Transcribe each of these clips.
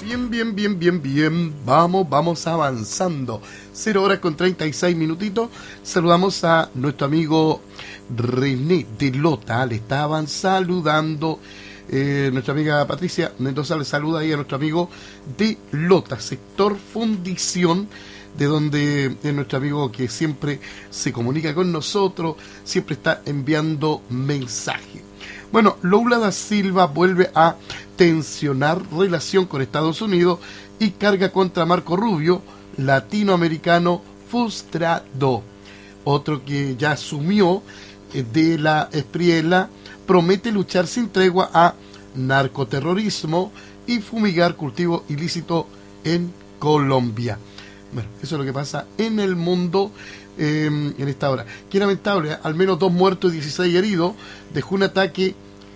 Bien. Vamos avanzando. 0:36. Saludamos a nuestro amigo René de Lota. Le estaban saludando. Nuestra amiga Patricia Mendoza le saluda ahí a nuestro amigo de Lota, sector fundición, de donde es nuestro amigo que siempre se comunica con nosotros, siempre está enviando mensajes. Bueno, Lula da Silva vuelve a tensionar relación con Estados Unidos y carga contra Marco Rubio, latinoamericano frustrado. Otro que ya asumió de la Espriella, promete luchar sin tregua a narcoterrorismo y fumigar cultivo ilícito en Colombia. Bueno, eso es lo que pasa en el mundo en esta hora. Qué lamentable, al menos 2 muertos y 16 heridos dejó un ataque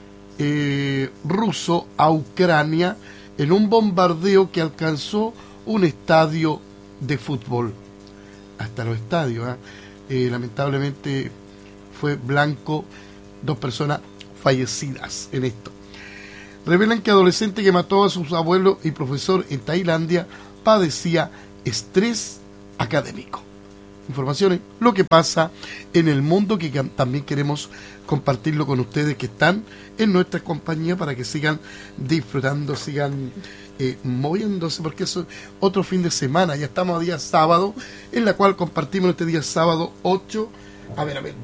ruso a Ucrania en un bombardeo que alcanzó un estadio de fútbol. Hasta los estadios, lamentablemente fue blanco 2 personas fallecidas en esto. Revelan que adolescente que mató a sus abuelos y profesor en Tailandia padecía estrés académico. Informaciones, lo que pasa en el mundo, que también queremos compartirlo con ustedes que están en nuestra compañía para que sigan disfrutando, sigan moviéndose, porque eso es otro fin de semana. Ya estamos a día sábado, en la cual compartimos este día sábado 8. A ver.